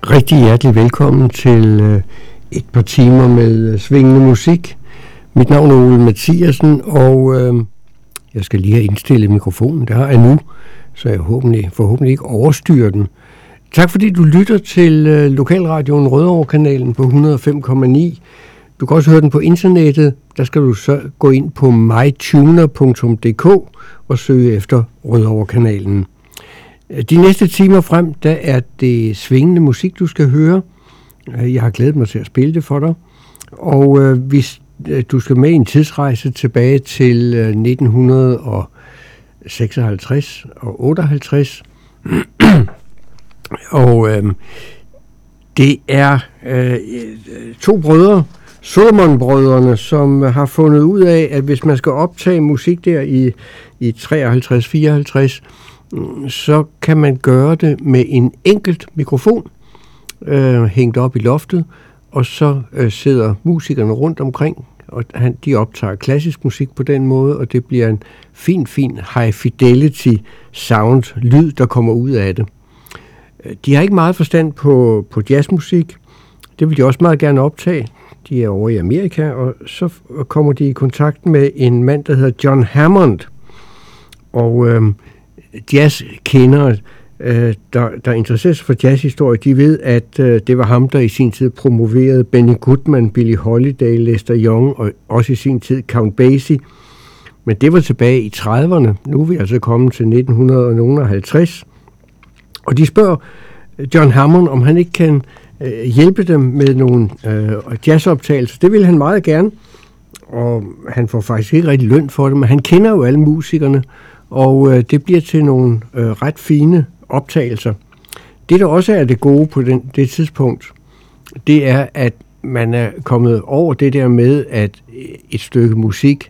Rigtig hjertelig velkommen til et par timer med svingende musik. Mit navn er Ole Mathiasen, og jeg skal lige have indstillet mikrofonen. Det har jeg nu, så jeg forhåbentlig ikke overstyrer den. Tak fordi du lytter til Lokalradioen Rødovre-kanalen på 105,9. Du kan også høre den på internettet. Der skal du så gå ind på mytuner.dk og søge efter Rødovre-kanalen. De næste timer frem, der er det svingende musik, du skal høre. Jeg har glædet mig til at spille det for dig. Og hvis du skal med en tidsrejse tilbage til 1956 og 58, og det er to brødre, Solomon-brødrene, som har fundet ud af, at hvis man skal optage musik der i 53-54, så kan man gøre det med en enkelt mikrofon hængt op i loftet, og så sidder musikerne rundt omkring, og de optager klassisk musik på den måde, og det bliver en fin high fidelity sound, lyd, der kommer ud af det. De har ikke meget forstand på jazzmusik. Det vil de også meget gerne optage. De er over i Amerika, og så kommer de i kontakt med en mand, der hedder John Hammond. Og jazzkendere, der interesserer sig for jazzhistorie, de ved, at det var ham, der i sin tid promoverede Benny Goodman, Billie Holiday, Lester Young og også i sin tid Count Basie. Men det var tilbage i 30'erne. Nu er vi altså kommet til 1950. Og de spørger John Hammond, om han ikke kan hjælpe dem med nogle jazzoptagelser. Det vil han meget gerne, og han får faktisk ikke rigtig løn for det, men han kender jo alle musikerne, og det bliver til nogle ret fine optagelser. Det, der også er det gode på det tidspunkt, det er, at man er kommet over det der med, at et stykke musik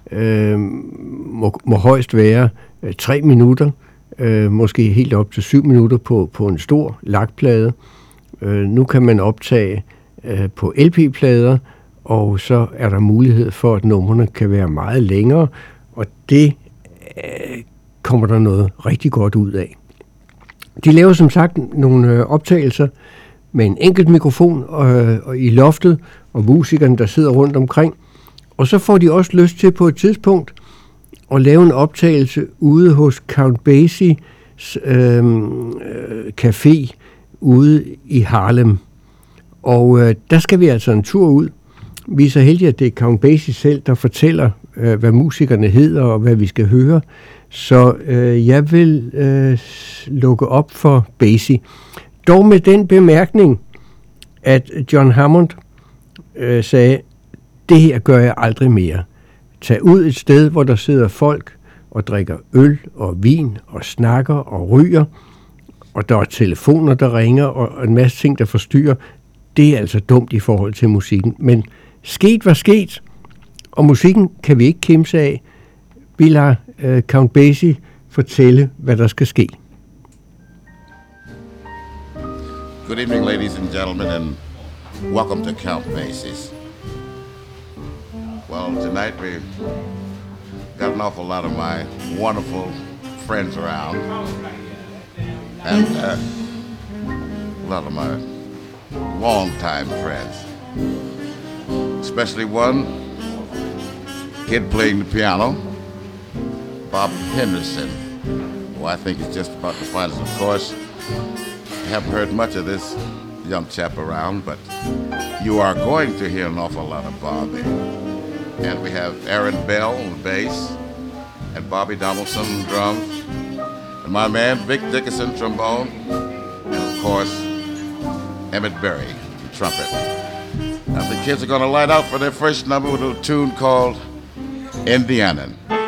må højst være 3 minutter, måske helt op til 7 minutter på en stor lakplade. Nu kan man optage på LP-plader, og så er der mulighed for, at numrene kan være meget længere, og det kommer der noget rigtig godt ud af. De laver som sagt nogle optagelser med en enkelt mikrofon og i loftet, og musikerne, der sidder rundt omkring. Og så får de også lyst til på et tidspunkt at lave en optagelse ude hos Count Basies café ude i Harlem. Og der skal vi altså en tur ud. Vi er så heldige, at det er Count Basie selv, der fortæller, hvad musikerne hedder og hvad vi skal høre. Så jeg vil lukke op for Basie. Dog med den bemærkning, at John Hammond sagde, det her gør jeg aldrig mere. Tag ud et sted, hvor der sidder folk og drikker øl og vin og snakker og ryger, og der er telefoner, der ringer, og en masse ting, der forstyrrer. Det er altså dumt i forhold til musikken. Men sket var sket, og musikken kan vi ikke kimse af. Vi lader Count Basie fortælle, hvad der skal ske. Good evening, ladies and gentlemen, and welcome to Count Basie's. Well, tonight we've got an awful lot of my wonderful friends around, and a lot of my longtime friends, especially one kid playing the piano, Bob Henderson, who I think is just about the finest. Of course, I haven't heard much of this young chap around, but you are going to hear an awful lot of Bobby. And we have Aaron Bell on the bass, and Bobby Donaldson on drums, and my man Vic Dickinson trombone, and of course Emmett Berry trumpet. Now the kids are going to light out for their first number with a tune called Indianan.